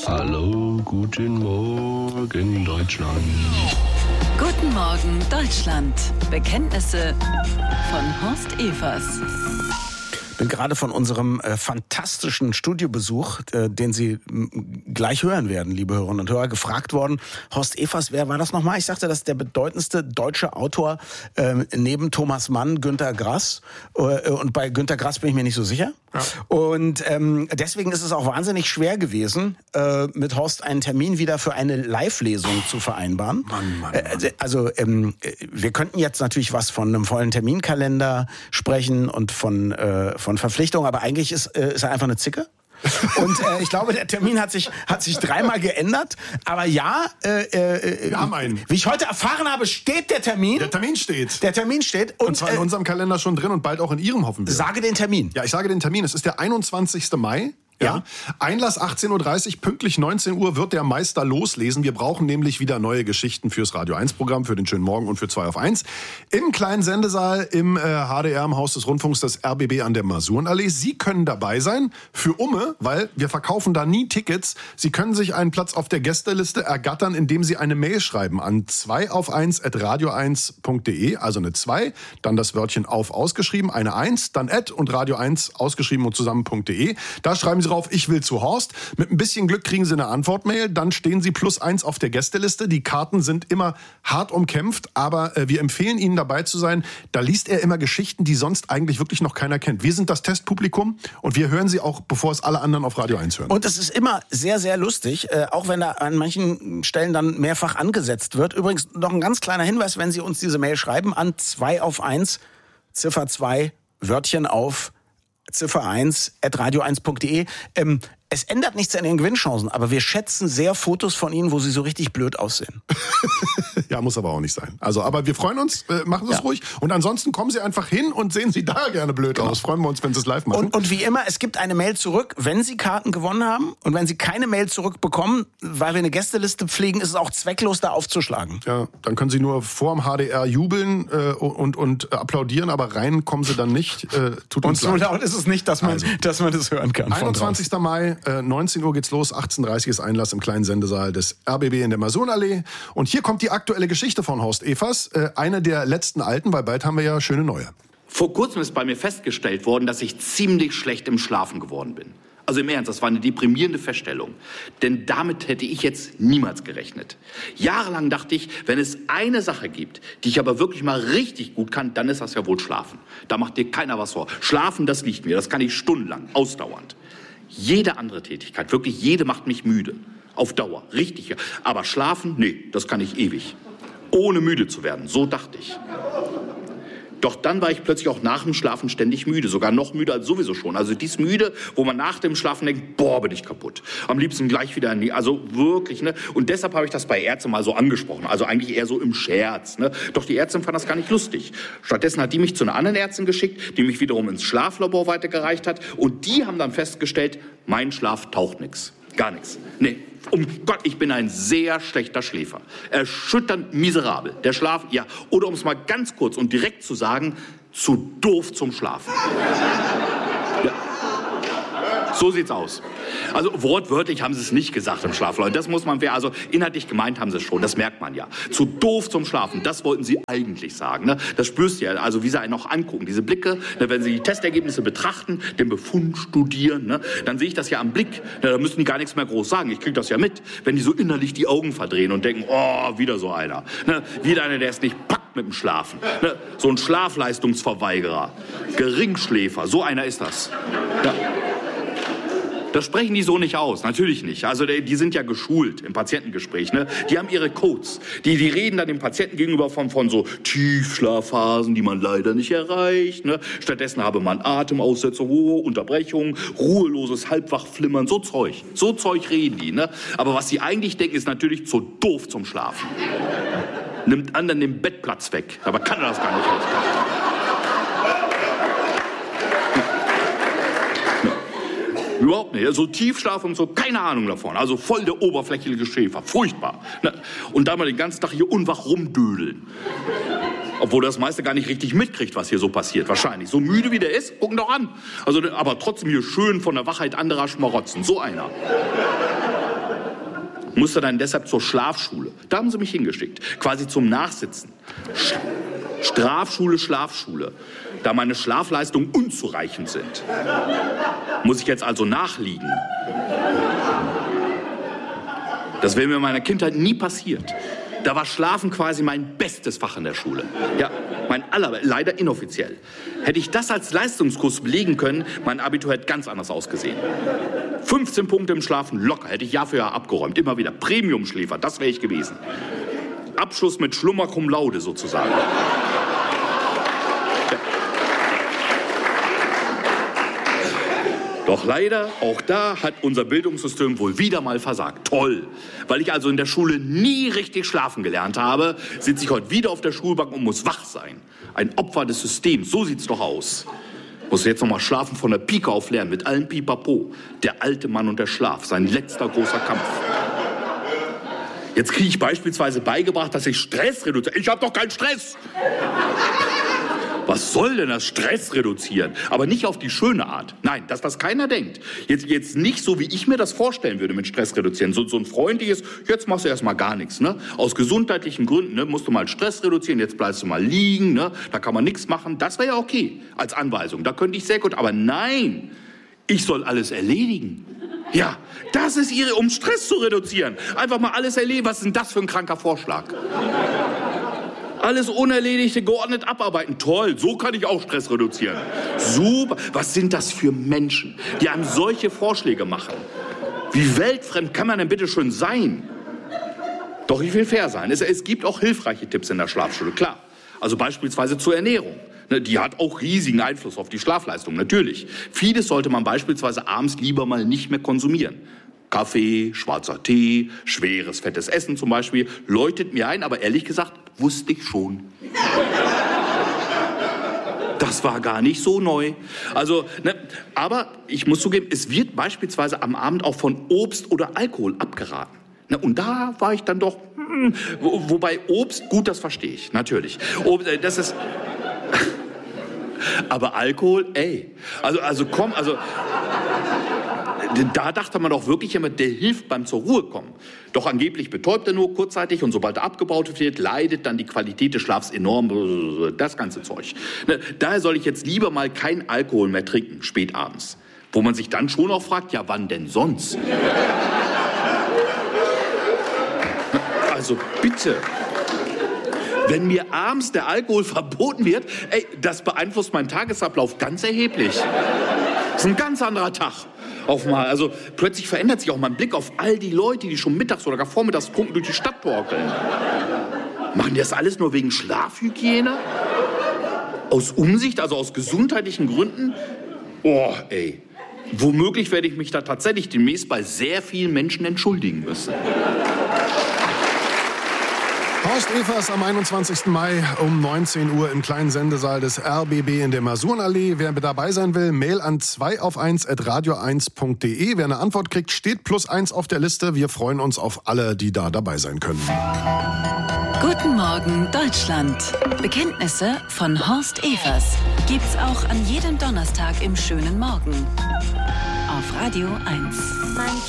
Hallo, guten Morgen, Deutschland. Guten Morgen, Deutschland. Bekenntnisse von Horst Evers. Ich bin gerade von unserem fantastischen Studiobesuch, den Sie gleich hören werden, liebe Hörerinnen und Hörer, gefragt worden. Horst Evers, wer war das nochmal? Ich sagte, das ist der bedeutendste deutsche Autor neben Thomas Mann, Günter Grass. Und bei Günter Grass bin ich mir nicht so sicher. Ja. Und deswegen ist es auch wahnsinnig schwer gewesen, mit Horst einen Termin wieder für eine Live-Lesung zu vereinbaren. Mann. Also wir könnten jetzt natürlich was von einem vollen Terminkalender sprechen und von Verpflichtungen, aber eigentlich ist er einfach eine Zicke. Und ich glaube, der Termin hat sich dreimal geändert. Aber ja, wir haben einen. Wie ich heute erfahren habe, steht der Termin. Der Termin steht. Der Termin steht. Und zwar in unserem Kalender schon drin und bald auch in Ihrem, hoffen wir. Sage den Termin. Ja, ich sage den Termin. Es ist der 21. Mai. Ja. Einlass 18.30 Uhr, pünktlich 19 Uhr wird der Meister loslesen. Wir brauchen nämlich wieder neue Geschichten fürs Radio 1 Programm, für den schönen Morgen und für 2 auf 1. Im kleinen Sendesaal im HDR, im Haus des Rundfunks, des RBB an der Masurenallee. Sie können dabei sein für Umme, weil wir verkaufen da nie Tickets. Sie können sich einen Platz auf der Gästeliste ergattern, indem Sie eine Mail schreiben an 2auf1@radio1.de, also eine 2, dann das Wörtchen auf ausgeschrieben, eine 1, dann und radio1 ausgeschrieben und zusammen.de. Da schreiben Sie drauf, ich will zu Horst. Mit ein bisschen Glück kriegen Sie eine Antwortmail. Dann stehen Sie +1 auf der Gästeliste. Die Karten sind immer hart umkämpft, aber wir empfehlen Ihnen dabei zu sein. Da liest er immer Geschichten, die sonst eigentlich wirklich noch keiner kennt. Wir sind das Testpublikum und wir hören sie auch, bevor es alle anderen auf Radio 1 hören. Und es ist immer sehr, sehr lustig, auch wenn da an manchen Stellen dann mehrfach angesetzt wird. Übrigens noch ein ganz kleiner Hinweis, wenn Sie uns diese Mail schreiben, an 2 auf 1, Ziffer 2, Wörtchen auf, Ziffer 1 @radio1.de. Es ändert nichts an Ihren Gewinnchancen, aber wir schätzen sehr Fotos von Ihnen, wo Sie so richtig blöd aussehen. Ja, muss aber auch nicht sein. Also, aber wir freuen uns, machen Sie es ruhig. Und ansonsten kommen Sie einfach hin und sehen Sie da gerne blöd aus. Freuen wir uns, wenn Sie es live machen. Und wie immer, es gibt eine Mail zurück, wenn Sie Karten gewonnen haben. Und wenn Sie keine Mail zurückbekommen, weil wir eine Gästeliste pflegen, ist es auch zwecklos, da aufzuschlagen. Ja, dann können Sie nur vorm HDR jubeln und applaudieren, aber rein kommen Sie dann nicht. Tut uns leid. Und so laut ist es nicht, dass man das hören kann. 21. Mai. 19 Uhr geht's los, 18.30 Uhr ist Einlass im kleinen Sendesaal des RBB in der Masurenallee. Und hier kommt die aktuelle Geschichte von Horst Evers, eine der letzten alten, weil bald haben wir ja schöne neue. Vor kurzem ist bei mir festgestellt worden, dass ich ziemlich schlecht im Schlafen geworden bin. Also im Ernst, das war eine deprimierende Feststellung. Denn damit hätte ich jetzt niemals gerechnet. Jahrelang dachte ich, wenn es eine Sache gibt, die ich aber wirklich mal richtig gut kann, dann ist das ja wohl Schlafen. Da macht dir keiner was vor. Schlafen, das liegt mir. Das kann ich stundenlang, ausdauernd. Jede andere Tätigkeit, wirklich jede macht mich müde. Auf Dauer, richtig. Aber schlafen, nee, das kann ich ewig. Ohne müde zu werden, so dachte ich. Doch dann war ich plötzlich auch nach dem Schlafen ständig müde, sogar noch müder als sowieso schon. Also dies müde, wo man nach dem Schlafen denkt, boah, bin ich kaputt. Am liebsten gleich wieder, also wirklich, ne? Und deshalb habe ich das bei Ärzten mal so angesprochen, also eigentlich eher so im Scherz, ne? Doch die Ärztin fand das gar nicht lustig. Stattdessen hat die mich zu einer anderen Ärztin geschickt, die mich wiederum ins Schlaflabor weitergereicht hat. Und die haben dann festgestellt, mein Schlaf taucht nichts. Gar nichts. Nee. Um Gott, ich bin ein sehr schlechter Schläfer. Erschütternd miserabel. Der Schlaf, ja. Oder um es mal ganz kurz und direkt zu sagen, zu doof zum Schlafen. Ja. So sieht's aus. Also wortwörtlich haben sie es nicht gesagt im Schlaf, Leute. Das muss man, also inhaltlich gemeint haben sie es schon, das merkt man ja. Zu doof zum Schlafen, das wollten sie eigentlich sagen. Ne? Das spürst du ja, also wie sie einen auch angucken, diese Blicke, ne, wenn sie die Testergebnisse betrachten, den Befund studieren, ne, dann sehe ich das ja am Blick. Ne, da müssen die gar nichts mehr groß sagen, ich kriege das ja mit. Wenn die so innerlich die Augen verdrehen und denken, oh, wieder so einer. Ne? Wieder einer, der es nicht packt mit dem Schlafen. Ne? So ein Schlafleistungsverweigerer, Geringschläfer, so einer ist das. Ja. Das sprechen die so nicht aus, natürlich nicht. Also die sind ja geschult im Patientengespräch, ne? Die haben ihre Codes. Die reden dann dem Patienten gegenüber von so Tiefschlafphasen, die man leider nicht erreicht, ne? Stattdessen habe man Atemaussetzer, hohe Unterbrechungen, ruheloses Halbwachflimmern, so Zeug reden die, ne? Aber was sie eigentlich denken, ist natürlich zu doof zum Schlafen. Nimmt anderen den Bettplatz weg, aber kann er das gar nicht ausmachen. Überhaupt nicht. Also Tiefschlaf und so, keine Ahnung davon. Also voll der oberflächliche Schläfer. Furchtbar. Und da mal den ganzen Tag hier unwach rumdödeln. Obwohl das meiste gar nicht richtig mitkriegt, was hier so passiert. Wahrscheinlich. So müde wie der ist, gucken doch an. Also, aber trotzdem hier schön von der Wachheit anderer schmarotzen. So einer. Musste dann deshalb zur Schlafschule. Da haben sie mich hingeschickt, quasi zum Nachsitzen. Strafschule, Schlafschule, da meine Schlafleistungen unzureichend sind. Muss ich jetzt also nachliegen? Das wäre mir in meiner Kindheit nie passiert. Da war Schlafen quasi mein bestes Fach in der Schule. Ja, leider inoffiziell. Hätte ich das als Leistungskurs belegen können, mein Abitur hätte ganz anders ausgesehen. 15 Punkte im Schlafen locker, hätte ich Jahr für Jahr abgeräumt. Immer wieder Premium-Schläfer, das wäre ich gewesen. Abschluss mit Schlummer cum laude sozusagen. Doch leider, auch da hat unser Bildungssystem wohl wieder mal versagt. Toll. Weil ich also in der Schule nie richtig schlafen gelernt habe, sitze ich heute wieder auf der Schulbank und muss wach sein. Ein Opfer des Systems, so sieht's doch aus. Muss jetzt noch mal schlafen von der Pike auf lernen, mit allen Pipapo. Der alte Mann und der Schlaf, sein letzter großer Kampf. Jetzt kriege ich beispielsweise beigebracht, dass ich Stress reduziere. Ich habe doch keinen Stress! Was soll denn das Stress reduzieren? Aber nicht auf die schöne Art. Nein, das, was keiner denkt. Jetzt nicht so, wie ich mir das vorstellen würde mit Stress reduzieren. So ein freundliches, jetzt machst du erstmal gar nichts. Ne? Aus gesundheitlichen Gründen musst du mal Stress reduzieren, jetzt bleibst du mal liegen, ne? Da kann man nichts machen. Das wäre ja okay als Anweisung. Da könnte ich sehr gut. Aber nein, ich soll alles erledigen. Ja, das ist um Stress zu reduzieren. Einfach mal alles erledigen. Was ist denn das für ein kranker Vorschlag? Alles Unerledigte geordnet abarbeiten. Toll, so kann ich auch Stress reduzieren. Super. Was sind das für Menschen, die einem solche Vorschläge machen? Wie weltfremd kann man denn bitte schon sein? Doch ich will fair sein. Es gibt auch hilfreiche Tipps in der Schlafschule, klar. Also beispielsweise zur Ernährung. Die hat auch riesigen Einfluss auf die Schlafleistung, natürlich. Vieles sollte man beispielsweise abends lieber mal nicht mehr konsumieren. Kaffee, schwarzer Tee, schweres, fettes Essen zum Beispiel, läutet mir ein, aber ehrlich gesagt, wusste ich schon. Das war gar nicht so neu. Also, aber ich muss zugeben, es wird beispielsweise am Abend auch von Obst oder Alkohol abgeraten. Und da war ich dann doch, wobei Obst, gut, das verstehe ich, natürlich. Das ist, aber Alkohol, da dachte man doch wirklich immer, der hilft beim zur Ruhe kommen. Doch angeblich betäubt er nur kurzzeitig und sobald er abgebaut wird, leidet dann die Qualität des Schlafs enorm, das ganze Zeug. Daher soll ich jetzt lieber mal kein Alkohol mehr trinken, spät abends. Wo man sich dann schon auch fragt, ja wann denn sonst? Also bitte. Wenn mir abends der Alkohol verboten wird, das beeinflusst meinen Tagesablauf ganz erheblich. Das ist ein ganz anderer Tag. Auf mal. Also plötzlich verändert sich auch mein Blick auf all die Leute, die schon mittags oder gar vormittags trunken durch die Stadt torkeln. Machen die das alles nur wegen Schlafhygiene? Aus Umsicht, also aus gesundheitlichen Gründen? Oh, womöglich werde ich mich da tatsächlich demnächst bei sehr vielen Menschen entschuldigen müssen. Horst Evers am 21. Mai um 19 Uhr im kleinen Sendesaal des RBB in der Masurenallee. Wer dabei sein will, Mail an 2auf1@radio1.de. Wer eine Antwort kriegt, steht +1 auf der Liste. Wir freuen uns auf alle, die da dabei sein können. Guten Morgen Deutschland. Bekenntnisse von Horst Evers gibt's auch an jedem Donnerstag im schönen Morgen auf Radio 1.